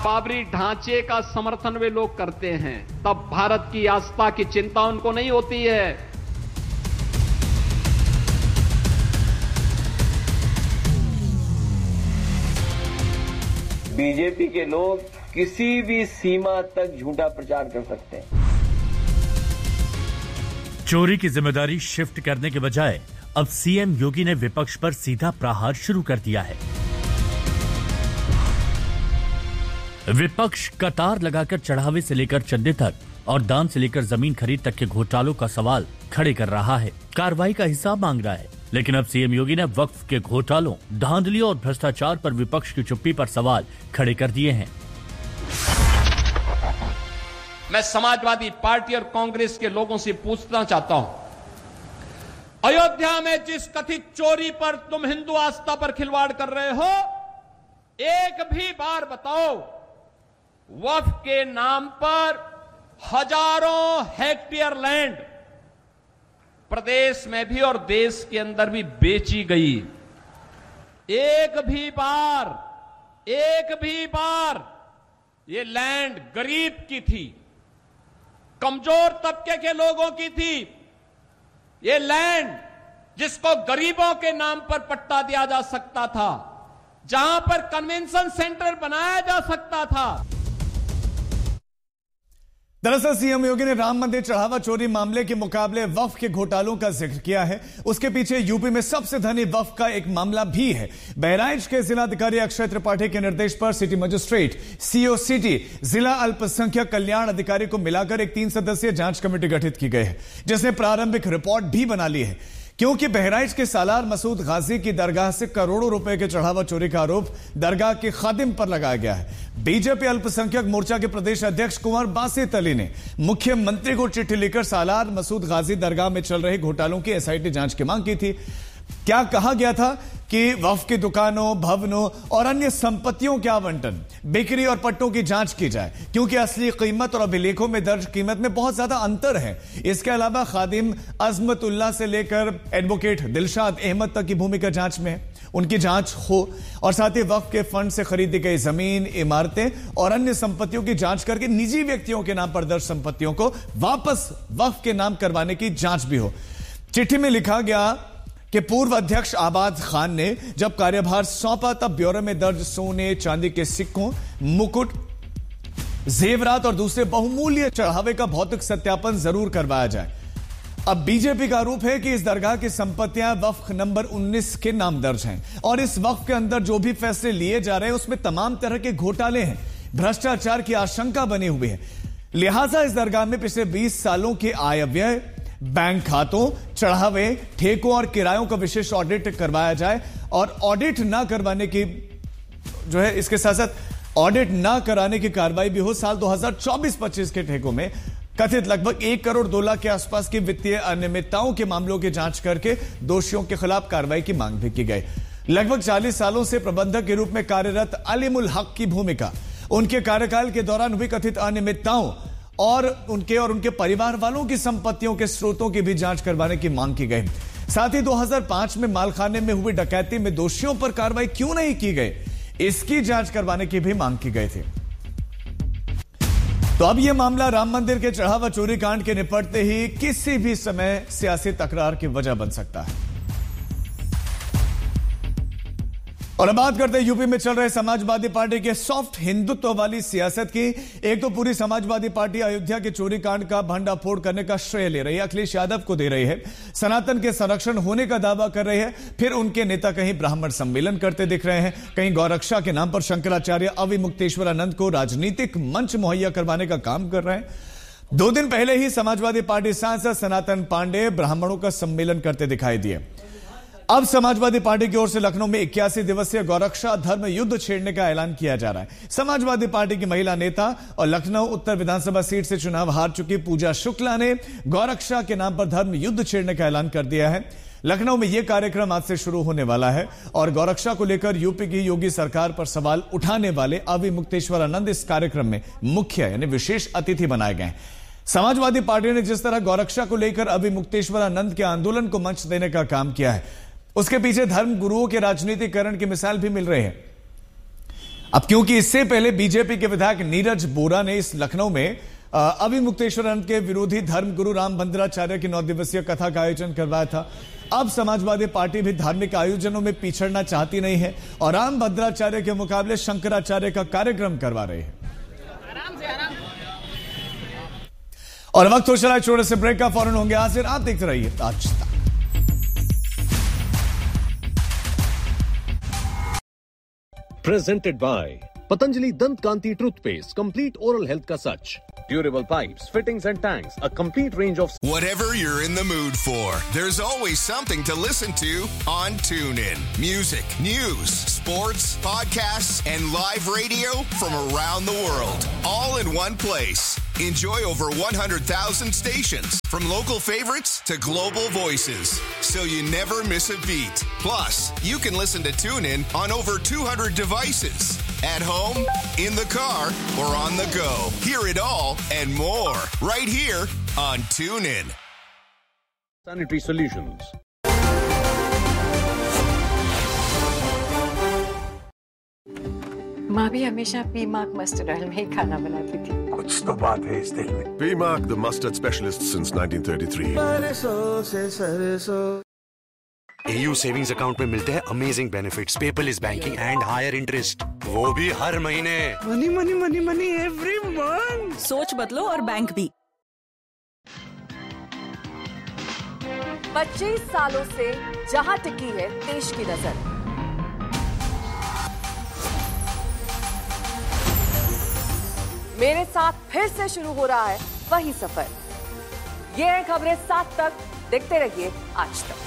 बाबरी ढांचे का समर्थन वे लोग करते हैं, तब भारत की आस्था की चिंता उनको नहीं होती है। बीजेपी के लोग किसी भी सीमा तक झूठा प्रचार कर सकते हैं। चोरी की जिम्मेदारी शिफ्ट करने के बजाय अब सीएम योगी ने विपक्ष पर सीधा प्रहार शुरू कर दिया है। विपक्ष कतार लगाकर चढ़ावे से लेकर चंदे तक और दान से लेकर जमीन खरीद तक के घोटालों का सवाल खड़े कर रहा है, कार्रवाई का हिसाब मांग रहा है। लेकिन अब सीएम योगी ने वक्फ के घोटालों, धांधलियों और भ्रष्टाचार पर विपक्ष की चुप्पी पर सवाल खड़े कर दिए हैं। मैं समाजवादी पार्टी और कांग्रेस के लोगों से पूछना चाहता हूं, अयोध्या में जिस कथित चोरी पर तुम हिंदू आस्था पर खिलवाड़ कर रहे हो, एक भी बार बताओ वक्फ के नाम पर हजारों हेक्टेयर लैंड प्रदेश में भी और देश के अंदर भी बेची गई। एक भी बार ये लैंड गरीब की थी, कमजोर तबके के लोगों की थी। ये लैंड जिसको गरीबों के नाम पर पट्टा दिया जा सकता था, जहां पर कन्वेंशन सेंटर बनाया जा सकता था। दरअसल सीएम योगी ने राम मंदिर चढ़ावा चोरी मामले के मुकाबले वक्फ के घोटालों का जिक्र किया है। उसके पीछे यूपी में सबसे धनी वक्फ का एक मामला भी है। बहराइच के जिलाधिकारी अक्षय त्रिपाठी के निर्देश पर सिटी मजिस्ट्रेट, सीओ सिटी, जिला अल्पसंख्यक कल्याण अधिकारी को मिलाकर एक 3 सदस्यीय जांच कमेटी गठित की गई है, जिसने प्रारंभिक रिपोर्ट भी बना ली है। क्योंकि बहराइच के सालार मसूद गाजी की दरगाह से करोड़ों रुपए के चढ़ावा चोरी का आरोप दरगाह के खादिम पर लगाया गया है। बीजेपी अल्पसंख्यक मोर्चा के प्रदेश अध्यक्ष कुंवर बासित अली ने मुख्यमंत्री को चिट्ठी लिखकर सालार मसूद गाजी दरगाह में चल रहे घोटालों की एसआईटी जांच की मांग की थी। क्या कहा गया था कि वक्फ की दुकानों, भवनों और अन्य संपत्तियों के आवंटन, बिक्री और पट्टों की जांच की जाए, क्योंकि असली कीमत और अभिलेखों में दर्ज कीमत में बहुत ज्यादा अंतर है। इसके अलावा खादिम अजमतुल्लाह से लेकर एडवोकेट दिलशाद अहमद तक की भूमिका जांच में है, उनकी जांच हो। और साथ ही वक्फ के फंड से खरीदी गई जमीन, इमारतें और अन्य संपत्तियों की जांच करके निजी व्यक्तियों के नाम पर दर्ज संपत्तियों को वापस वक्फ के नाम करवाने की जांच भी हो। चिट्ठी में लिखा गया कि पूर्व अध्यक्ष आबाद खान ने जब कार्यभार सौंपा तब ब्यौरे में दर्ज सोने चांदी के सिक्कों, मुकुट, जेवरात और दूसरे बहुमूल्य चढ़ावे का भौतिक सत्यापन जरूर करवाया जाए। अब बीजेपी का आरोप है कि इस दरगाह की संपत्तियां वक्फ नंबर 19 के नाम दर्ज हैं और इस वक्फ के अंदर जो भी फैसले लिए जा रहे हैं उसमें तमाम तरह के घोटाले हैं, भ्रष्टाचार की आशंका बनी हुई है। लिहाजा इस दरगाह में पिछले 20 सालों के आय व्यय, बैंक खातों, चढ़ावे, ठेकों और किरायों का विशेष ऑडिट करवाया जाए और ऑडिट ना करवाने की जो है, इसके साथ साथ ऑडिट ना कराने की कार्रवाई भी हो। साल 2024-25 के ठेकों में कथित लगभग 1 करोड़ 2 लाख के आसपास की वित्तीय अनियमितताओं के मामलों की जांच करके दोषियों के खिलाफ कार्रवाई की मांग भी की गई। लगभग 40 सालों से प्रबंधक के रूप में कार्यरत अलीमुल हक की भूमिका, उनके कार्यकाल के दौरान हुई कथित अनियमितताओं और उनके परिवार वालों की संपत्तियों के स्रोतों की भी जांच करवाने की मांग की गई। साथ ही 2005 में मालखाने में हुई डकैती में दोषियों पर कार्रवाई क्यों नहीं की गई, इसकी जांच करवाने की भी मांग की गई थी। तो अब यह मामला राम मंदिर के चढ़ावा चोरी कांड के निपटते ही किसी भी समय सियासी तकरार की वजह बन सकता है। और अब बात करते हैं यूपी में चल रहे समाजवादी पार्टी के सॉफ्ट हिंदुत्व वाली सियासत की। एक तो पूरी समाजवादी पार्टी अयोध्या के चोरी कांड का भंडाफोड़ करने का श्रेय ले रही है, अखिलेश यादव को दे रही है, सनातन के संरक्षण होने का दावा कर रही है। फिर उनके नेता कहीं ब्राह्मण सम्मेलन करते दिख रहे हैं, कहीं गौरक्षा के नाम पर शंकराचार्य अविमुक्तेश्वरानंद को राजनीतिक मंच मुहैया करवाने का काम कर रहे हैं। 2 दिन पहले ही समाजवादी पार्टी सांसद सनातन पांडे ब्राह्मणों का सम्मेलन करते दिखाई दिए। अब समाजवादी पार्टी की ओर से लखनऊ में 81 दिवसीय गौरक्षा धर्म युद्ध छेड़ने का ऐलान किया जा रहा है। समाजवादी पार्टी की महिला नेता और लखनऊ उत्तर विधानसभा सीट से चुनाव हार चुकी पूजा शुक्ला ने गौरक्षा के नाम पर धर्म युद्ध छेड़ने का ऐलान कर दिया है। लखनऊ में यह कार्यक्रम आज से शुरू होने वाला है और गौरक्षा को लेकर यूपी की योगी सरकार पर सवाल उठाने वाले अविमुक्तेश्वरानंद इस कार्यक्रम में मुख्य यानी विशेष अतिथि बनाए गए। समाजवादी पार्टी ने जिस तरह गौरक्षा को लेकर अविमुक्तेश्वरानंद के आंदोलन को मंच देने का काम किया है, उसके पीछे धर्म गुरुओं के राजनीतिकरण की मिसाल भी मिल रही है। अब क्योंकि इससे पहले बीजेपी के विधायक नीरज बोरा ने इस लखनऊ में अभिमुक्तेश्वरन के विरोधी धर्मगुरु रामभद्राचार्य की 9 दिवसीय कथा का आयोजन करवाया था। अब समाजवादी पार्टी भी धार्मिक आयोजनों में पिछड़ना चाहती नहीं है और रामभद्राचार्य के मुकाबले शंकराचार्य का कार्यक्रम करवा रही है। और वक्त हो चला है छोटे से ब्रेक का, फौरन होंगे हाजिर। आप देखते रहिए आज तक। Presented by Patanjali Dant Kanti Toothpaste, complete oral health ka sach. Durable pipes, fittings and tanks, a complete range of... Whatever you're in the mood for, there's always something to listen to on TuneIn. Music, news, sports, podcasts, and live radio from around the world. All in one place. Enjoy over 100,000 stations, from local favorites to global voices, so you never miss a beat. Plus, you can listen to TuneIn on over 200 devices. At home, in the car, or on the go. Hear it all and more right here on TuneIn. Sanitary Solutions. माँ भी हमेशा P-mark mustard oil में ही खाना बनाती थी। कुछ तो बात है इस दिल में। P-Mark, the mustard specialist since 1933. AU savings account में मिलते हैं amazing benefits, paperless banking and higher interest, वो भी हर महीने। Money money money money every month. सोच बदलो और बैंक भी। 25 सालों से जहां टिकी है देश की नजर, मेरे साथ फिर से शुरू हो रहा है वही सफर। ये है खबरें 7 तक। देखते रहिए आज तक।